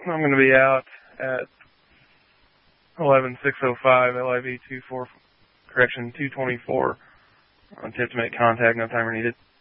I'm going to be out at 11605 LIV 224. On tip to make contact, no timer needed.